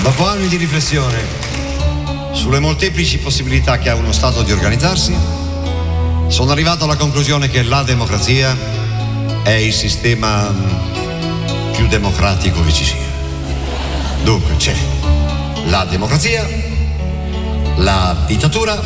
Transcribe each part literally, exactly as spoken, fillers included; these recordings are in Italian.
Dopo anni di riflessione sulle molteplici possibilità che ha uno Stato di organizzarsi, sono arrivato alla conclusione che la democrazia è il sistema più democratico che ci sia. Dunque c'è la democrazia, la dittatura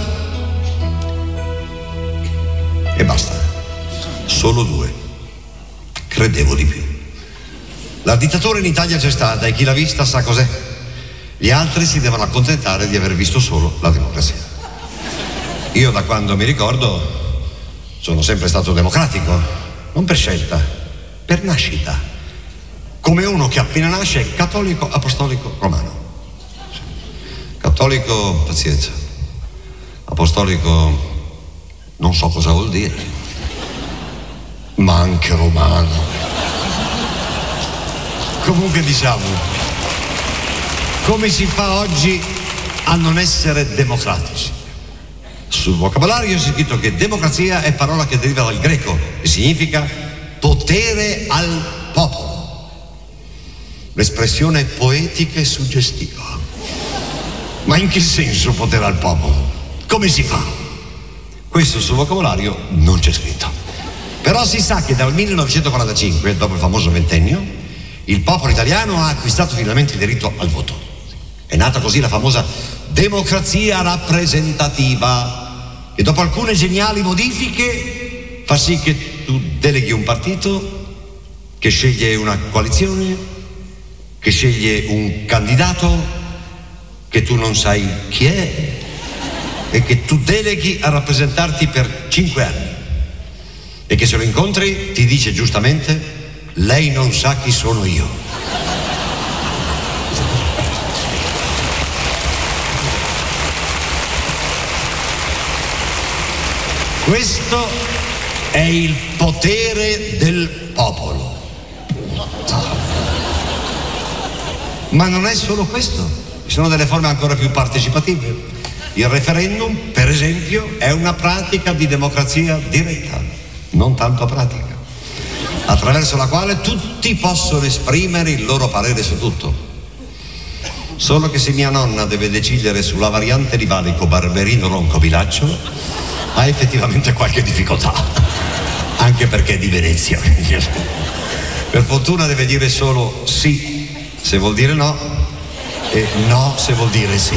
e basta. Solo due. Credevo di più. La dittatura in Italia c'è stata e chi l'ha vista sa cos'è. Gli altri si devono accontentare di aver visto solo la democrazia. Io da quando mi ricordo sono sempre stato democratico, non per scelta, per nascita. Come uno che appena nasce è cattolico apostolico romano. Cattolico, pazienza. Apostolico, non so cosa vuol dire, ma anche romano. Comunque diciamo, come si fa oggi a non essere democratici? Sul vocabolario c'è scritto che democrazia è parola che deriva dal greco e significa potere al popolo. L'espressione è poetica e suggestiva. Ma in che senso potere al popolo? Come si fa? Questo sul vocabolario non c'è scritto. Però si sa che dal millenovecentoquarantacinque, dopo il famoso ventennio, il popolo italiano ha acquistato finalmente il diritto al voto. È nata così la famosa democrazia rappresentativa, che dopo alcune geniali modifiche fa sì che tu deleghi un partito che sceglie una coalizione, che sceglie un candidato che tu non sai chi è e che tu deleghi a rappresentarti per cinque anni e che se lo incontri ti dice giustamente: lei non sa chi sono io. Questo è il potere del popolo. Ma non è solo questo, ci sono delle forme ancora più partecipative. Il referendum, per esempio, è una pratica di democrazia diretta, non tanto pratica, attraverso la quale tutti possono esprimere il loro parere su tutto. Solo che se mia nonna deve decidere sulla variante di valico Barberino-Roncobilaccio, ha effettivamente qualche difficoltà, anche perché è di Venezia. Per fortuna deve dire solo sì se vuol dire no e no se vuol dire sì.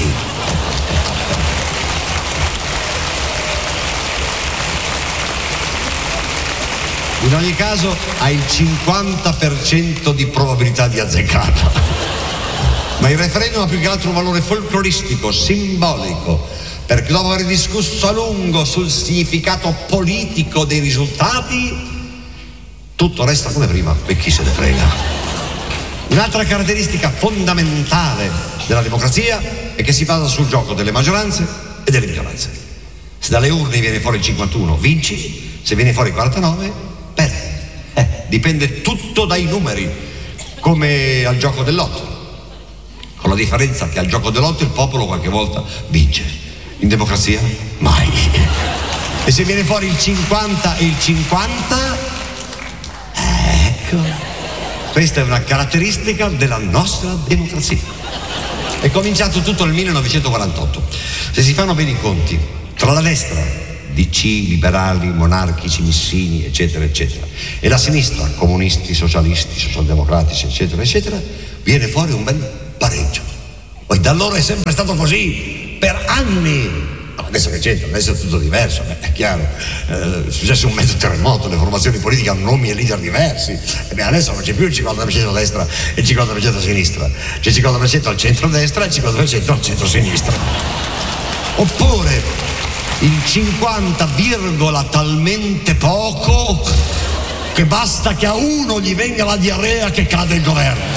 In ogni caso ha il cinquanta per cento di probabilità di azzeccata. Ma il referendum ha più che altro un valore folcloristico, simbolico, perché dopo aver discusso a lungo sul significato politico dei risultati, tutto resta come prima e chi se ne frega. Un'altra caratteristica fondamentale della democrazia è che si basa sul gioco delle maggioranze e delle minoranze. Se dalle urne viene fuori il cinquantuno, vinci; se viene fuori il quarantanove, perdi. Eh, dipende tutto dai numeri, come al gioco dell'otto, con la differenza che al gioco dell'otto il popolo qualche volta vince, in democrazia mai. E se viene fuori il cinquanta e il cinquanta, ecco, questa è una caratteristica della nostra democrazia. È cominciato tutto nel millenovecentoquarantotto. Se si fanno bene i conti tra la destra, D C, liberali, monarchici, missini, eccetera, eccetera, e la sinistra, comunisti, socialisti, socialdemocratici, eccetera, eccetera, viene fuori un bel pareggio. Poi da allora è sempre stato così, per anni. Adesso che c'entra, adesso è tutto diverso, beh, è chiaro, eh, è successo un mezzo terremoto, le formazioni politiche hanno nomi e leader diversi, e beh, adesso non c'è più il cinquanta per cento a destra e il cinquanta per cento a sinistra, c'è il cinquanta per cento al centro-destra e il cinquanta per cento al centro-sinistra. Oppure il cinquanta, talmente poco che basta che a uno gli venga la diarrea che cade il governo.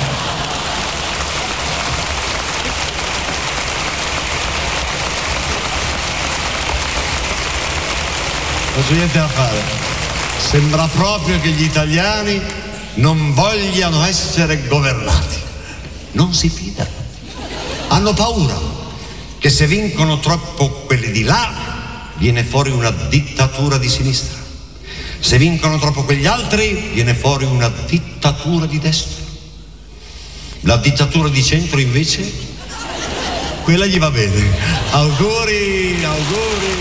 Non c'è niente da fare. Sembra proprio che gli italiani non vogliano essere governati. Non si fidano. Hanno paura che se vincono troppo quelli di là, viene fuori una dittatura di sinistra. Se vincono troppo quegli altri, viene fuori una dittatura di destra. La dittatura di centro, invece, quella gli va bene. Auguri, auguri.